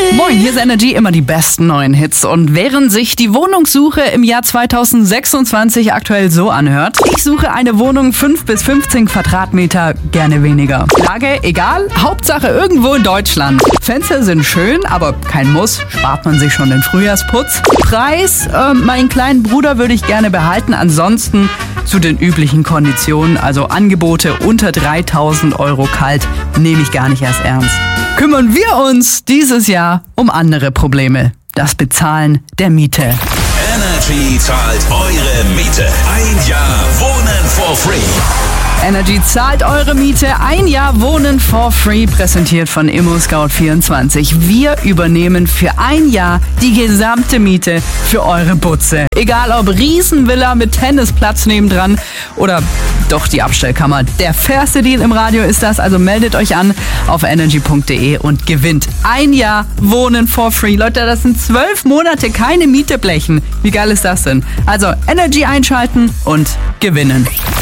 Moin, hier ist Energy, immer die besten neuen Hits. Und während sich die Wohnungssuche im Jahr 2026 aktuell so anhört: Ich suche eine Wohnung 5 bis 15 Quadratmeter, gerne weniger. Lage, egal, Hauptsache irgendwo in Deutschland. Fenster sind schön, aber kein Muss, spart man sich schon den Frühjahrsputz. Preis, meinen kleinen Bruder würde ich gerne behalten, ansonsten zu den üblichen Konditionen, also Angebote unter 3.000 Euro kalt, nehme ich gar nicht erst ernst. Kümmern wir uns dieses Jahr um andere Probleme. Das Bezahlen der Miete. Energy zahlt eure Miete. Ein Jahr Wohnen for free. Energy zahlt eure Miete. Ein Jahr Wohnen for free, präsentiert von ImmoScout24. Wir übernehmen für ein Jahr die gesamte Miete für eure Butze. Egal ob Riesenvilla mit Tennisplatz nebendran oder doch die Abstellkammer. Der fairste Deal im Radio ist das, also meldet euch an auf energy.de und gewinnt ein Jahr Wohnen for free. Leute, das sind 12 Monate keine Miete blechen. Wie geil ist das denn? Also Energy einschalten und gewinnen.